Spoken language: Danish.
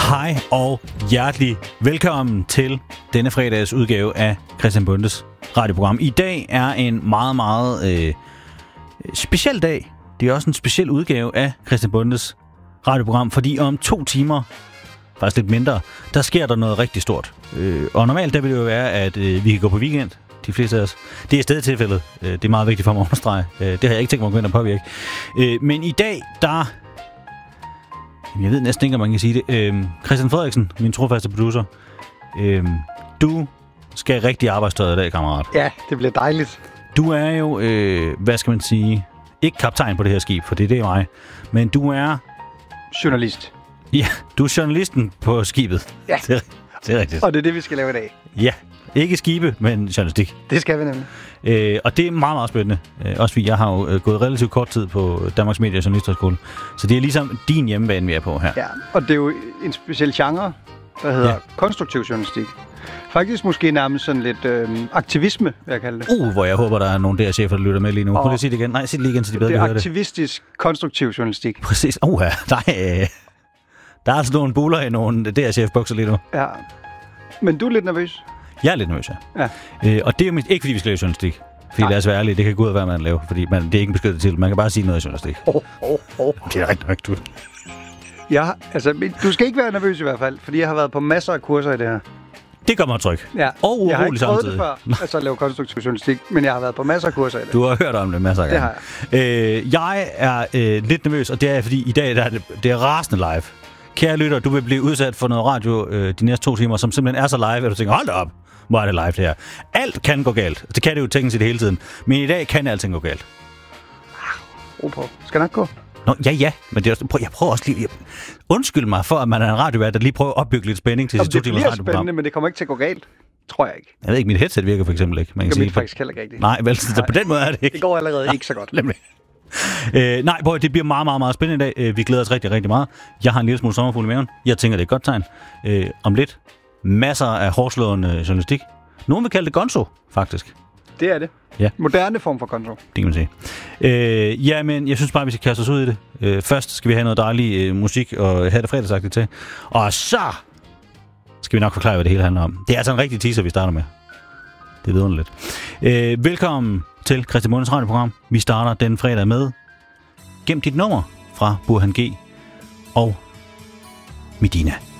Hej og hjertelig velkommen til denne fredags udgave af Christian Bondes radioprogram. I dag er en meget, meget speciel dag. Det er også en speciel udgave af Christian Bondes radioprogram, fordi om 2 timer, faktisk lidt mindre, der sker der noget rigtig stort. Og normalt der vil det jo være, at vi kan gå på weekend, de fleste af os. Det er stadig tilfældet. Det er meget vigtigt for mig at understrege. Det har jeg ikke tænkt mig at gå ind og påvirke. Men i dag, der... Jeg ved næsten ikke, om man kan sige det. Christian Frederiksen, min trofaste producer. Du skal rigtig arbejdstøjet i dag, kammerat. Ja, det bliver dejligt. Du er jo, hvad skal man sige, ikke kaptajn på det her skib, for det er mig. Men du er... Journalist. Ja, du er journalisten på skibet. Ja. Det er rigtigt. Og det er det, vi skal lave i dag. Ja, ikke skibe, men journalistik. Det skal vi nemlig. Og det er meget, meget spændende. Også fordi jeg har jo gået relativt kort tid på Danmarks Medie- og Journalisterskole. Så det er ligesom din hjemmebane, vi er på her. Ja, og det er jo en speciel genre, der hedder konstruktiv journalistik. Faktisk måske nærmest sådan lidt aktivisme, vil jeg kalde det. Hvor jeg håber, der er nogle der chefer, der lytter med lige nu. Prøv lige at sige det igen. Nej, sig det lige igen, så de bedre kan høre det. Det er aktivistisk konstruktiv journalistik. Præcis. Der er altså nogle buler i nogle DR-chef-bukser lige nu. Ja, men du er lidt nervøs. Jeg er lidt nervøs, ja. Og det er jo ikke, fordi vi skal lave journalistik. Fordi lad os være ærlige, det kan gå ud af, hvad man laver. Fordi det er ikke en beskyttet til. Man kan bare sige noget af journalistik. Det er rigtig nok, du. Ja, altså, du skal ikke være nervøs i hvert fald, fordi jeg har været på masser af kurser i det her. Det gør mig tryg. Ja. Og urolig samtidig. Jeg har ikke prøvet det før, altså at lave konstruktiv journalistik, men jeg har været på masser af kurser i det. Du har hørt om det masser af gange. Det har jeg. Jeg er lidt nervøs, og det er fordi i dag det er rasende live. Kære lytter, du vil blive udsat for noget radio de næste 2 timer, som simpelthen er så live, at du tænker, hold da op, hvor er det live det her. Alt kan gå galt. Det kan det jo teknisk set hele tiden. Men i dag kan alting gå galt. Ro på. Skal nok gå? Nå, ja. Men det er, jeg prøver også lige... Undskyld mig for, at man er en radiovært, der lige prøver at opbygge lidt spænding til sit 2 timers radioprogram. Det bliver spændende, men det kommer ikke til at gå galt. Tror jeg ikke. Jeg ved ikke, mit headset virker for eksempel ikke. Det gør mit faktisk heller ikke rigtigt. Nej, vel, så på den måde er det ikke. Det går allerede ikke så godt. Nej, boy, det bliver meget, meget, meget spændende i dag. Vi glæder os rigtig, rigtig meget. Jeg har en lille smule sommerfugl i maven. Jeg tænker, det er et godt tegn. Om lidt, masser af hårdslående journalistik. Nogen vil kalde det gonzo, faktisk. Det er det. Ja. Moderne form for gonzo. Det kan man sige. Jamen, jeg synes bare, vi skal kaste os ud i det. Først skal vi have noget dejlig musik og have det fredagsagtigt til. Og så skal vi nok forklare, hvad det hele handler om. Det er altså en rigtig teaser, vi starter med. Det er vidunderligt. Velkommen til Christian Bondes radioprogram. Vi starter den fredag med Gem dit nummer fra Burhan G og Medina.